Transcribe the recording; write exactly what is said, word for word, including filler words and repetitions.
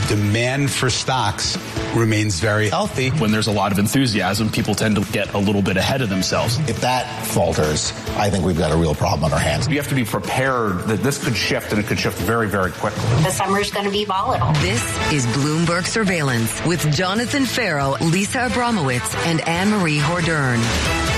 demand for stocks remains very healthy. When there's a lot of enthusiasm, people tend to get a little bit ahead of themselves. If that falters, I think we've got a real problem on our hands. You have to be prepared that this could shift, and it could shift very, very quickly. The summer's going to be volatile. This is Bloomberg Surveillance with Jonathan Farrow, Lisa Abramowitz, and Anne-Marie Hordern.